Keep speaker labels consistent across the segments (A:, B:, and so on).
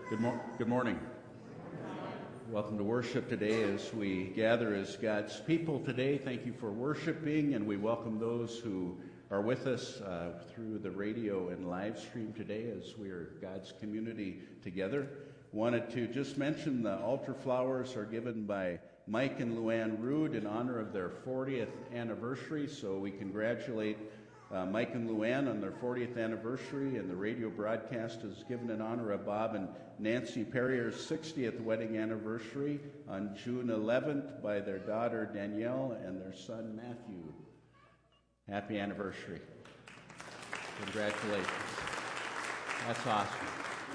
A: Good morning. Welcome to worship today as we gather as God's people today. Thank you for worshiping, and we welcome those who are with us through the radio and live stream today as we are God's community together. Wanted to just mention the altar flowers are given by Mike and Luann Rood in honor of their 40th anniversary, so we congratulate Mike and Luann on their 40th anniversary, and the radio broadcast is given in honor of Bob and Nancy Perrier's 60th wedding anniversary on June 11th by their daughter Danielle and their son Matthew. Happy anniversary. Congratulations. That's awesome.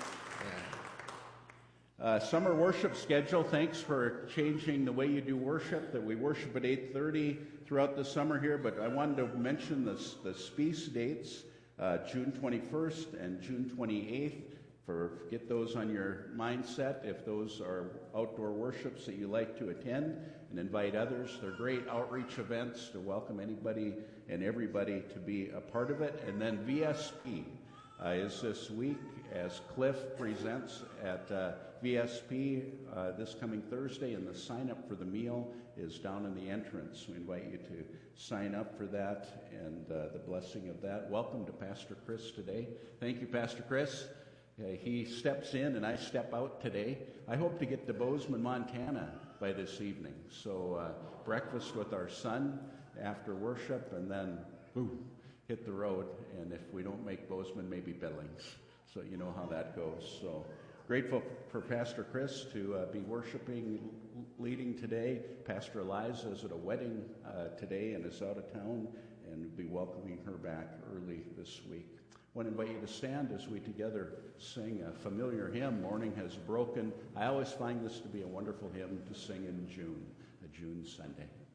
A: Summer worship schedule. Thanks for changing the way you do worship, that we worship at 8:30 throughout the summer here, but I wanted to mention the Speece dates, June 21st and June 28th. Get those on your mindset if those are outdoor worships that you like to attend, and invite others. They're great outreach events to welcome anybody and everybody to be a part of it. And then VSP is this week as Cliff presents at VSP this coming Thursday, and the sign up for the meal is down in the entrance. We invite you to sign up for that and the blessing of that. Welcome to Pastor Chris today. Thank you, Pastor Chris. He steps in and I step out today. I hope to get to Bozeman, Montana by this evening. So breakfast with our son after worship, and then boom, hit the road. And if we don't make Bozeman, maybe Billings. So you know how that goes. So grateful for Pastor Chris to be worshiping, leading today. Pastor Eliza is at a wedding today and is out of town, and we'll be welcoming her back early this week. I want to invite you to stand as we together sing a familiar hymn, Morning Has Broken. I always find this to be a wonderful hymn to sing in June, a June Sunday.